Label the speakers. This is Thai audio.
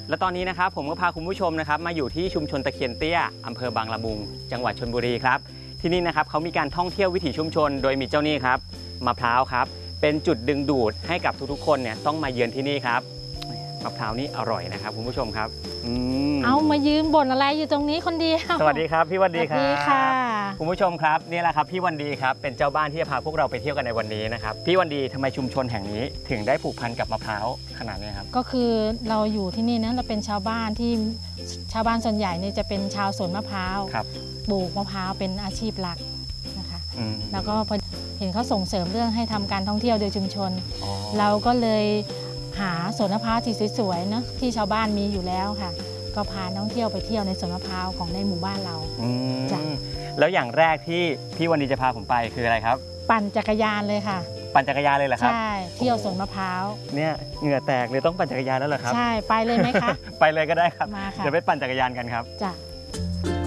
Speaker 1: และตอนนี้นะครับผมก็พาคุณผู้ชมนะครับมาอยู่ที่ชุมชนตะเคียนเตี้ยอำเภอบางละมุงจังหวัดชลบุรีครับที่นี่นะครับเขามีการท่องเที่ยววิถีชุมชนโดยมีเจ้านี่ครับมะพร้าวครับเป็นจุดดึงดูดให้กับทุกๆคนเนี่ยต้องมาเยือนที่นี่ครับมะพร้าวนี่อร่อยนะครับคุณผู้ชมครับ
Speaker 2: เอามายืนบ่นอะไรอยู่ตรงนี้คนเดียว
Speaker 1: สวัสดีครับพี่วันดีครับ
Speaker 2: สวัสดีค่ะ
Speaker 1: คุณผู้ชมครับนี่แหละครับพี่วันดีครับเป็นเจ้าบ้านที่จะพาพวกเราไปเที่ยวกันในวันนี้นะครับพี่วันดีทำไมชุมชนแห่งนี้ถึงได้ผูกพันกับมะพร้าวขนาดนี้ครับ
Speaker 2: ก็คือเราอยู่ที่นี่นะเราเป็นชาวบ้านที่ชาวบ้านส่วนใหญ่เนี่ยจะเป็นชาวสวนมะพร้าวปลูกมะพร้าวเป็นอาชีพหลักนะคะแล้วก็พอเห็นเขาส่งเสริมเรื่องให้ทำการท่องเที่ยวโดยชุมชนเราก็เลยหาสวนมะพร้าวที่สวยๆนะที่ชาวบ้านมีอยู่แล้วค่ะก็พานักท่องเที่ยวไปเที่ยวในสวนมะพร้าวของในหมู่บ้านเรา
Speaker 1: จ้ะแล้วอย่างแรกที่พี่วันดีจะพาผมไปคืออะไรครับ
Speaker 2: ปั่นจักรยานเลยค่ะ
Speaker 1: ปั่นจักรยานเลยเหรอครับ
Speaker 2: ใช่เที่ยวสวนมะพร้าว
Speaker 1: เนี่ยเหงื่อแตกเลยต้องปั่นจักรยานแล้วเหรอครับ
Speaker 2: ใช่ไปเลยไหมคะ
Speaker 1: ไปเลยก็ได้ครับ
Speaker 2: มาค่ะ
Speaker 1: เดี๋ยวไปปั่นจักรยานกันครับ
Speaker 2: จ้ะ